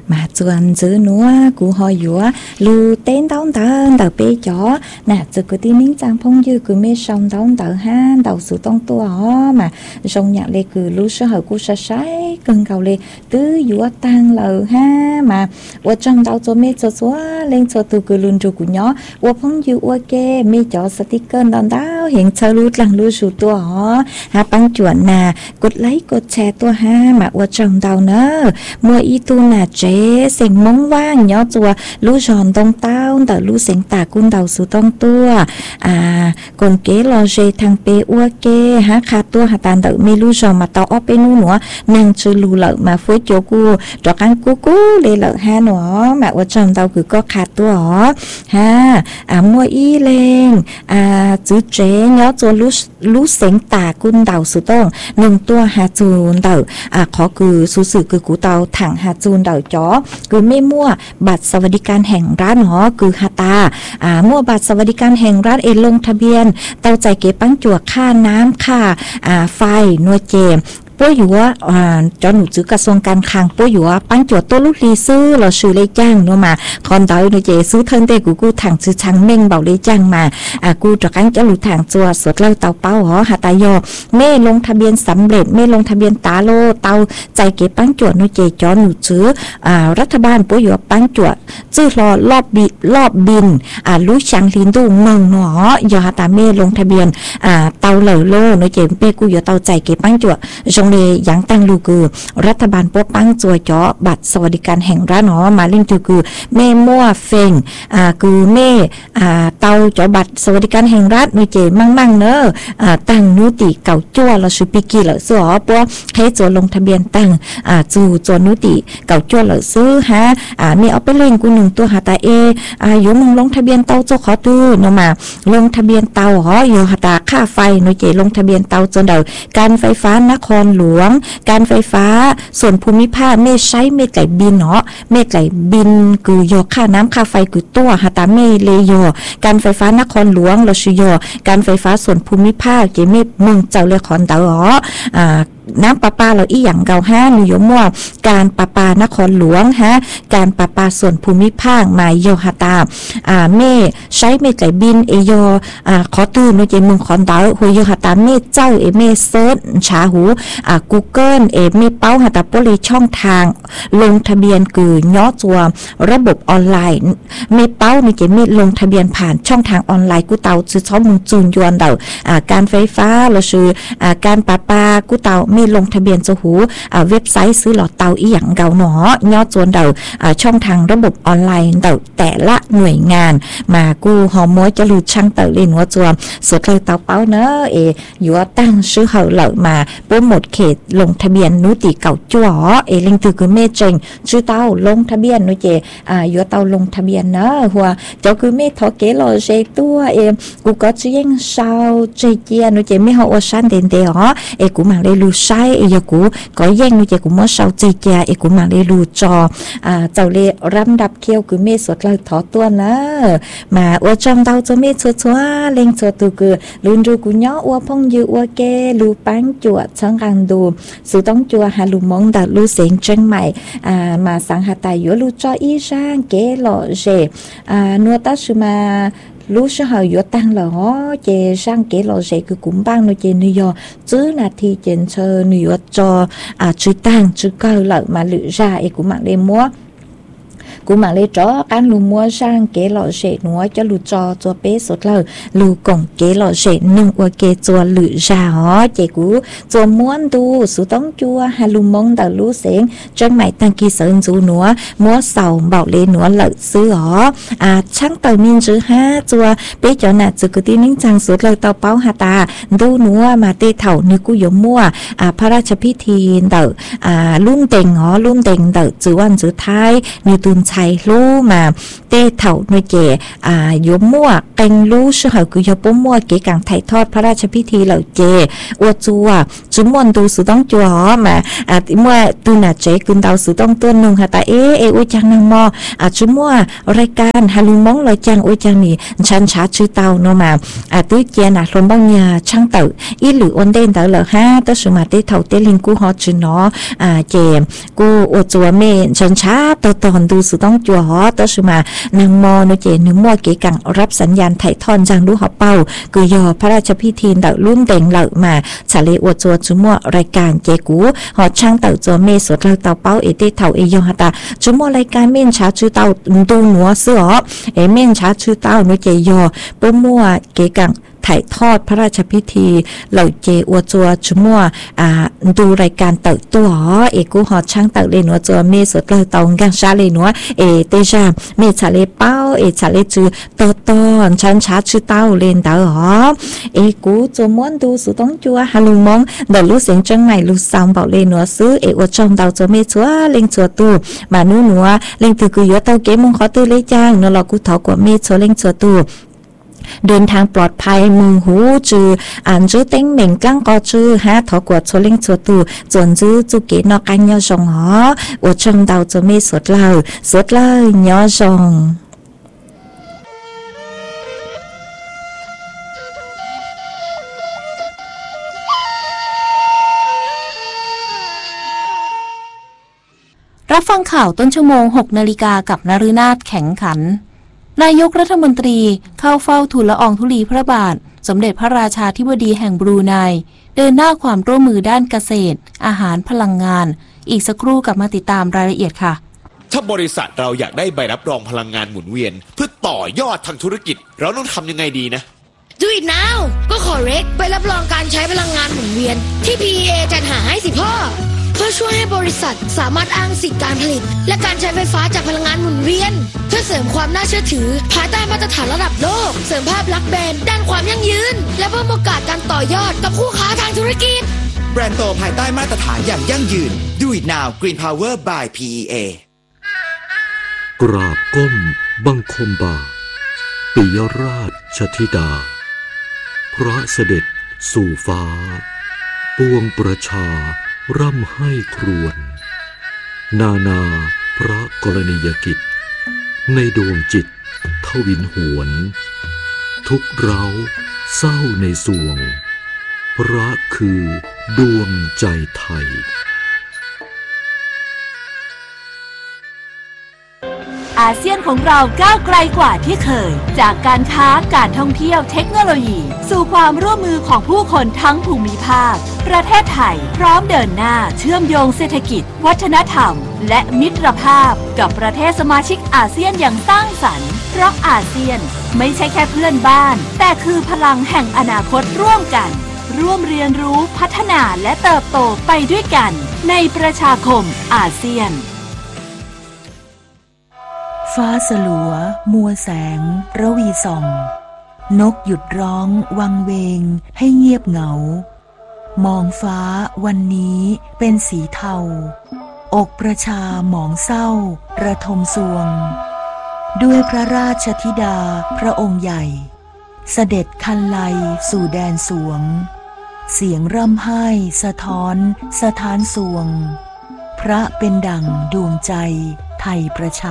mà chuẩn giữ núa cú hỏi dúa lù tên đón tờ bê chó nè giờ cứ tin nín trang phong dư cứ mê sông đón tờ ha đầu sự tông tua ó mà sông nhạc lê cứ lú sơ hở cú sa sái cần cầu lê tứ dúa tăng lờ ha mà ở trong đầu cho mê cho xóa lên cho từ cứ luôn cho cú nhỏ ở phong dư ở kê mê chó sticker đón đáo hiện chờ lú lằng lú sự tua ó ha băng chuẩn nè cột lấy cột che tua ha mà ở trong đầu nữa mua y tu nè chế sinh mông vang nhỏ chùa lú giòn tông tao tờ lú sinh tà cun đầu sự tông tua còn kế lo dê thằng pe ua kê ha khá tua hà tàn tự mê lú giòn mà tao ốp bên nu nữa nàng chơi lú lợ mà phối chỗ cu trọ ăn cú lê lợ ha nữa mà ở trong tao cứ có khá tua ha mua y lên chữ chế nhỏ chùa lú sinh tà cun đầu sự tông nâng tua hà chùn tờ khó cứ sự sự cứ cú tao thẳng hà chùn tờ chó cứไม่มั่วบัตรสวัสดิการแห่งรัฐเนาะคือฮาตามั่วบัตรสวัสดิการแห่งรัฐลงทะเบียนเต้าใจเก็บปังจั่วค่าน้ำค่าไฟหน่วยเจมป้วยอยู่ว่าจอหนูซื้อกระทรวงการคลังป้วยอยู่ว่าปังจวดตัวลูกลีซื้อเราซื้อเลยจ้างเนาะมาคอนเตอร์หนูเจซื้อเทินเตกูถังซื้อชังเม่งเบาเลยจ้างมากูจากการจะหลุดถังจัวสดเล่าเตาเป้าหอหาตายอเม่ลงทะเบียนสำเร็จเม่ลงทะเบียนตาโลเตาใจเก็บปังจวดหนูเจจอหนูซื้อรัฐบาลป้วยอยู่ว่าปังจวดซื้อรอบบินรู้ชังลินดูเมืองเนาะยอหาตาเม่ลงทะเบียนเตาเหล่าโลหนูเจเป้กูอยู่เตาใจเก็บปังจวดเลยยังตั้งลูกรัฐบาลปกปังจัวเจาะบัตรสวัสดิการแห่งรัฐเนาะมาเล่นคือแม่มั่วเฟงคือแม่เตาเจาะบัตรสวัสดิการแห่งรัฐมีเจมั่งเนอะตั้งนุติเก่าจั่วเราสุปิกีเหล่าซื้ออ๋อปะให้จัวลงทะเบียนตั้งจูจัวนุติเก่าจั่วเหล่าซื้อฮะมีเอาไปเล่นกูหนึ่งตัวหาตาอยู่มึงลงทะเบียนเตาเจ้าขอตื้อเนาะมาลงทะเบียนเตาอ๋ออยู่หาตาค่าไฟหนูเจลงทะเบียนเตาจนเดาการไฟฟ้านครหลวงการไฟฟ้าส่วนภูมิภาคไม่ใช้เมตไหลบินเนาะเมตไหลบินคือยอค่าน้ำค่าไฟคือตัวหาตาเมเลยยอการไฟฟ้านครหลวงเราชื่อยอการไฟฟ้าส่วนภูมิภาคเจเมเมืองเจ้าเลขอนเต๋อน้ำประปาเราอีหยังเก่าห้าหนูยมว่าการประปานครหลวงฮะการประปาส่วนภูมิภาคมาโยฮาตาเมใช้เมไหลบินโยขอตื่นโนเจเมืองคอนเตอร์หัวโยฮาตาเมเจ้าเมเซิร์ชชาหูGoogle เมเป้าหาตาโปลีช่องทางลงทะเบียนคือย่อตัวระบบออนไลน์เมเป้าโนเจเมลงทะเบียนผ่านช่องทางออนไลน์กูเตาซื้อช้อมมึงจูนยวนเตาการไฟฟ้าเราซื้อการประปากูเตามีลงทะเบียนจะหูเว็บไซต์ซื้อหลอดเตาอีหยังเก่าหนอย่อจวนเดาช่องทางระบบออนไลน์เดาแต่ละหน่วยงานมากูหอมมวยจะรูช่างเตาเล่นหัวจวนสุดเลยเตาเป้าเนอะอยู่ตั้งซื้อเหาเหล่ามาโปรโมทเขตลงทะเบียนนุติเก่าจั่วเล่งตือคือเมเจงชื่อเตาลงทะเบียนนุเจอยู่เตาลงทะเบียนเนอะหัวเจ้าคือเมทอเกลอเจตัวกูก็จะยังเศร้าใจเจียนุเจไม่หอชันเด่นเดียวกูมาเลยรู้ใช่กูก็แย่งนูเจกูมั่วเศร้าใจแก่กูมาเลยรู้จอเจ้าเลยรำดับเคี้ยวคือเมสดเลยถอตัวนะมาอัวจอมเตาจะเมชัวเล่งชัวตัวคือลุนดูกูย่ออัวพงยืออัวแกลูปังจั่วช่างกันดูสุต้องจั่วหาลูมองดัดลูเสียงจังใหม่มาสังหาตายอยู่ลูจออีช่างเกหล่อเจนัวตัชมาlúc sau hồi vừa tăng là họ chè sang cái lò rẻ cứ cũng băng nó chè New York chứ là thì trên sơ New York cho chữ tăng chữ cơ lợi mà lựa ra ấy cũng mặc đem múa cũng mà lấy chó ăn lù mua sang cái lọ rễ nữa cho lù cho bé sốt lờ lù cổng cái lọ rễ nung qua cái cho lử ra họ chị cú cho muốn tu số tống chua hay lù mong tờ lù xén chân mày tăng kỳ sơn chú nữa mua sầu bảo lên nữa lợi xứ họ trắng tờ miên chữ ha chua bé cho nè chữ cứ tin nín trang sốt lờ tàu báo hà ta tu nữa mà tê thầu như cú giống muaพระราชพิธีเต๋อลุ่มเต็งอ๋อลุ่มเต็งเต๋อจือวันจือไทยนิวตุนชยรู้มาเต้เถ่าหน่วยเจยมมั่วเต็งรู้ชื่อเขาคือยปุ่มมั่วเกกังไถ่ทอดพระราชพิธีเหล่าเจอวจัวจุมวนดูสุต้องจัวมาเมื่อตูน่ะเจกุนดาวสุต้องต้นนงค่ะแต่อุจังนางมอจุมัวรายการฮาลุมองลอยจังอุจังนี่ชันชาชื่อเตาโนมาตื้อเจียน่ะลมบังยาช่างเต่าอีหรืออนเดนเต่าเหล่าห้าตัวสุมาเตเถ่าเตลิงกูฮอจุนอเจกูอวจัวเมชันชาตัวตอนดูสุต้องจัวฮอตัวสุมานางมอโนเจนึงมั่วเกกังรับสัญญาณไถ่ทอนจังดูหอเป้าคือยอพระราชพิธีเต่ารุ่นเต่งเหล่ามาชาเลอวจัวจุมัวรายการเจกูหอช่างเต่าจัวเมสวดเราเต่าเป้าเตเถ่ายอฮตาจุมัวรายการเม่นชาชื่อเต่าดูหนัวเสือเม่นชาชื่อเต้าโนเจยอเปิ้มมั่วเกกังถ่ายทอดพระราชพิธีเหล่าเจอวจัวจุมัวดูรายการเต่าตัวกูหอช่างเต่าเลนัวจัวเมสดเลยตองกังชาเลนัวเตจาเมชาเลเป้าชาเลจือตอนชันชาชื่อเต้าเลนเต่ากูจัวม้วนดูสุต้องจัวฮาลุมองเดลูเสียงจังไหนลูซาวเบาเลนัวซื้ออวจอมเต่าจัวเมชัวเล็งจัวตูมานูนัวเล็งตือกุยเต่าเกมงขอตือเลยจ้างนอลกูถอกว่าเมชัวเล็งจัวตูเดินทางปลอดภัยมือหูจือจื้อเต็งเหม่งกั้งก็จื้อถอกวดโชเล่งชัวตูจวนจื้อจุเกนอกันยอจงอวดชงดาวจะไม่สวดเล่ายอจงรับฟังข่าวต้นชั่วโมง 6 นาฬิกากับนฤนาถแข็งขันนายกรัฐมนตรีเข้าเฝ้าทูลละอองธุลีพระบาทสมเด็จพระราชาธิบดีแห่งบรูไนเดินหน้าความร่วมมือด้านเกษตรอาหารพลังงานอีกสักครู่กลับมาติดตามรายละเอียดค่ะถ้าบริษัทเราอยากได้ใบรับรองพลังงานหมุนเวียนเพื่อต่อยอดทางธุรกิจเราต้องทำยังไงดีนะ Do it now ก็ขอเร็กใบรับรองการใช้พลังงานหมุนเวียนที่ PEA จัดหาให้สิพ่อเพื่อช่วยให้บริษัทสามารถอ้างสิทธิการผลิตและการใช้ไฟฟ้าจากพลังงานหมุนเวียนเพื่อเสริมความน่าเชื่อถือภายใต้มาตรฐานระดับโลกเสริมภาพลักษณ์แบรนด์ด้านความยั่งยืนและเพิ่มโอกาสการต่อยอดกับคู่ค้าทางธุรกิจแบรนด์โตภายใต้มาตรฐานอย่างยั่งยืน Do it now Green Power by PEA กราบก้มบังคมบ่าปิยราชธิดาพระเสด็จสู่ฟ้าปวงประชาร่ำให้ครวญนาพระกรณียกิจในดวงจิตทวินหวนทุกเร้าเศร้าในสวงพระคือดวงใจไทยอาเซียนของเราก้าวไกลกว่าที่เคยจากการค้าการท่องเที่ยวเทคโนโลยีสู่ความร่วมมือของผู้คนทั้งภูมิภาคประเทศไทยพร้อมเดินหน้าเชื่อมโยงเศรษฐกิจวัฒนธรรมและมิตรภาพกับประเทศสมาชิกอาเซียนอย่างสร้างสรรค์เพราะอาเซียนไม่ใช่แค่เพื่อนบ้านแต่คือพลังแห่งอนาคตร่วมกันร่วมเรียนรู้พัฒนาและเติบโตไปด้วยกันในประชาคมอาเซียนฟ้าสลัวมัวแสงระวีส่องนกหยุดร้องวังเวงให้เงียบเหงามองฟ้าวันนี้เป็นสีเทาอกประชาหมองเศร้าระทมสวงด้วยพระราชธิดาพระองค์ใหญ่เสด็จคันไลสู่แดนสวงเสียงร่ำไห้สะท้อนสถานสวงพระเป็นดั่งดวงใจไทยประช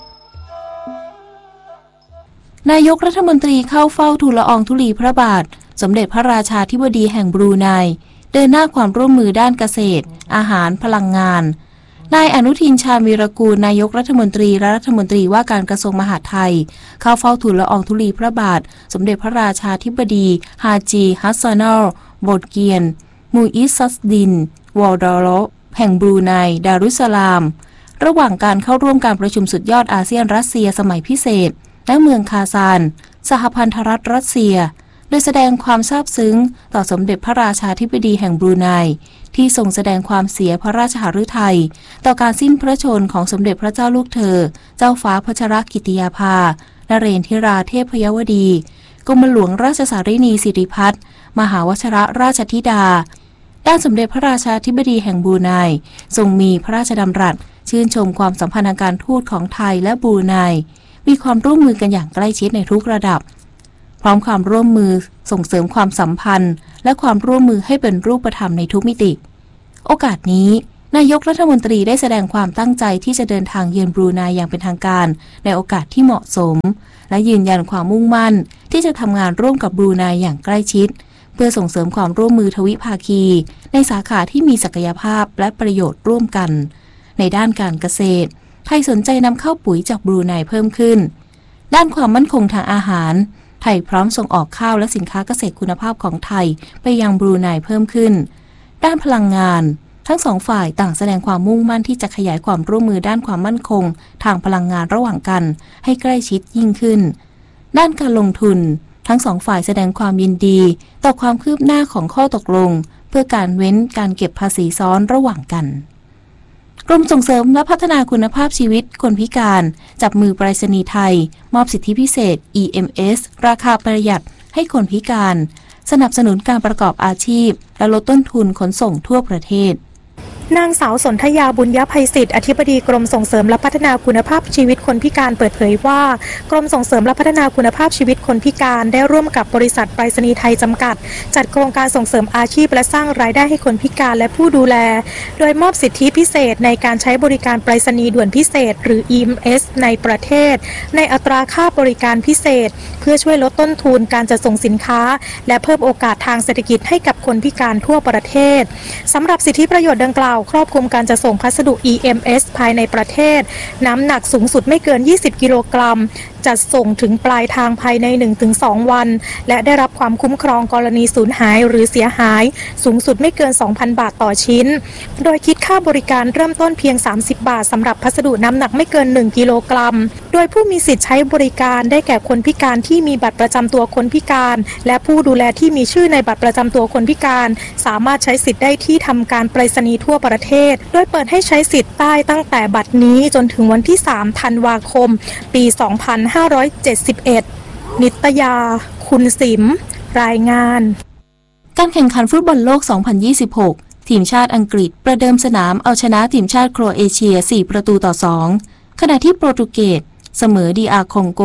านายกรัฐมนตรีเข้าเฝ้าทูลละอองธุลีพระบาทสมเด็จพระราชาธิบดีแห่งบรูไนเดินหน้าความร่วมมือด้านเกษตรอาหารพลังงานนายอนุทินชาญวีรกูลนายกรัฐมนตรีและรัฐมนตรีว่าการกระทรวงมหาดไทยเข้าเฝ้าทูลละอองธุลีพระบาทสมเด็จพระราชาธิบดีฮาจีฮัสซานัลโบดเกียนมูอิสซัสดินวอลดอโรแห่งบรูไนดารุสสลามระหว่างการเข้าร่วมการประชุมสุดยอดอาเซียนรัสเซียสมัยพิเศษณเมืองคาซานสหพันธรัฐรัสเซียโดยแสดงความซาบซึ้งต่อสมเด็จพระราชาธิบดีแห่งบรูไนที่ทรงแสดงความเสียพระราชหฤทัยต่อการสิ้นพระชนของสมเด็จพระเจ้าลูกเธอเจ้าฟ้าพัชรกิติยาภานเรนทิราเทพยวดีกรมหลวงราชสารินีสิริพัฒน์มหาวชิรราชธิดาด้านสมเด็จพระราชาธิบดีแห่งบรูไนทรงมีพระราชดำรัสชื่นชมความสัมพันธ์ทางการทูตของไทยและบรูไนมีความร่วมมือกันอย่างใกล้ชิดในทุกระดับพร้อมความร่วมมือส่งเสริมความสัมพันธ์และความร่วมมือให้เป็นรูปธรรมในทุกมิติโอกาสนี้นายกรัฐมนตรีได้แสดงความตั้งใจที่จะเดินทางเยือนบรูไนอย่างเป็นทางการในโอกาสที่เหมาะสมและยืนยันความมุ่งมั่นที่จะทำงานร่วมกับบรูไนอย่างใกล้ชิดเพื่อส่งเสริมความร่วมมือทวิภาคีในสาขาที่มีศักยภาพและประโยชน์ร่วมกันในด้านการเกษตรไทยสนใจนำเข้าปุ๋ยจากบรูไนเพิ่มขึ้นด้านความมั่นคงทางอาหารไทยพร้อมส่งออกข้าวและสินค้าเกษตรคุณภาพของไทยไปยังบรูไนเพิ่มขึ้นด้านพลังงานทั้งสองฝ่ายต่างแสดงความมุ่งมั่นที่จะขยายความร่วมมือด้านความมั่นคงทางพลังงานระหว่างกันให้ใกล้ชิดยิ่งขึ้นด้านการลงทุนทั้งสองฝ่ายแสดงความยินดีต่อความคืบหน้าของข้อตกลงเพื่อการเว้นการเก็บภาษีซ้อนระหว่างกันกรมส่งเสริมและพัฒนาคุณภาพชีวิตคนพิการจับมือไปรษณีย์ไทยมอบสิทธิพิเศษ EMS ราคาประหยัดให้คนพิการสนับสนุนการประกอบอาชีพและลดต้นทุนขนส่งทั่วประเทศนางสาวสนธยาบุญยภัยศิษย์อธิบดีกรมส่งเสริมและพัฒนาคุณภาพชีวิตคนพิการเปิดเผยว่ากรมส่งเสริมและพัฒนาคุณภาพชีวิตคนพิการได้ร่วมกับบริษัทไปรษณีย์ไทยจำกัดจัดโครงการส่งเสริมอาชีพและสร้างรายได้ให้คนพิการและผู้ดูแลโดยมอบสิทธิพิเศษในการใช้บริการไปรษณีย์ด่วนพิเศษหรือ EMS ในประเทศในอัตราค่าบริการพิเศษเพื่อช่วยลดต้นทุนการจัดส่งสินค้าและเพิ่มโอกาสทางเศรษฐกิจให้กับคนพิการทั่วประเทศสำหรับสิทธิประโยชน์ดังกล่าวครอบคลุมการจะส่งพัสดุ EMS ภายในประเทศน้ำหนักสูงสุดไม่เกิน20กิโลกรัมจัดส่งถึงปลายทางภายใน 1-2 วันและได้รับความคุ้มครองกรณีสูญหายหรือเสียหายสูงสุดไม่เกิน 2,000 บาทต่อชิ้นโดยคิดค่าบริการเริ่มต้นเพียง30 บาทสำหรับพัสดุน้ำหนักไม่เกิน1กิโลกรัมโดยผู้มีสิทธิ์ใช้บริการได้แก่คนพิการที่มีบัตรประจำตัวคนพิการและผู้ดูแลที่มีชื่อในบัตรประจำตัวคนพิการสามารถใช้สิทธิ์ได้ที่ทำการไปรษณีย์ทั่วประเทศโดยเปิดให้ใช้สิทธิ์ได้ตั้งแต่บัดนี้จนถึงวันที่3ธันวาคมปี2571นิตยาคุณสิมรายงานการแข่งขันฟุตบอลโลก 2026 ทีมชาติอังกฤษประเดิมสนามเอาชนะทีมชาติโครเอเชีย4-2ขณะที่โปรตุเกสเสมอDRคองโก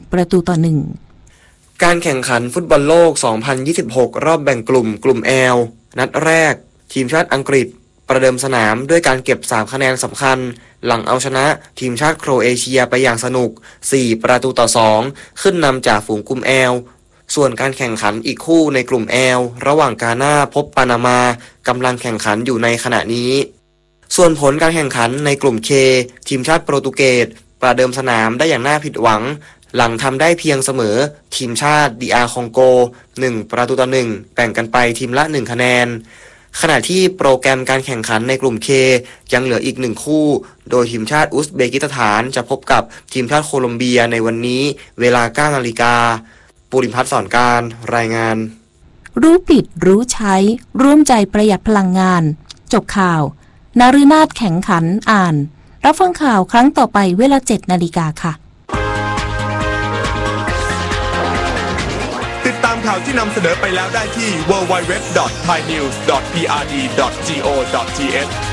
1-1 การแข่งขันฟุตบอลโลก 2026 รอบแบ่งกลุ่ม L นัดแรกทีมชาติอังกฤษประเดิมสนามด้วยการเก็บ3คะแนนสำคัญหลังเอาชนะทีมชาติโครเอเชียไปอย่างสนุก4-2ขึ้นนำจากฝูงกลุ่ม L ส่วนการแข่งขันอีกคู่ในกลุ่ม L ระหว่างกาน่าพบปานามากำลังแข่งขันอยู่ในขณะนี้ส่วนผลการแข่งขันในกลุ่ม K ทีมชาติโปรตุเกสประเดิมสนามได้อย่างน่าผิดหวังหลังทำได้เพียงเสมอทีมชาติ DR คองโก1-1แบ่งกันไปทีมละ1คะแนนขณะที่โปรแกรมการแข่งขันในกลุ่ม K ยังเหลืออีก1คู่โดยทีมชาติอุซเบกิสถานจะพบกับทีมชาติโคลอมเบียในวันนี้เวลา 9 นาฬิกาปุริพัฒน์สอนการรายงานรู้ปิดรู้ใช้ร่วมใจประหยัดพลังงานจบข่าวนฤนาถแข็งขันอ่านรับฟังข่าวครั้งต่อไปเวลา 7 นาฬิกาค่ะติดตามข่าวที่นำเสนอไปแล้วได้ที่ www.thainews.prd.go.th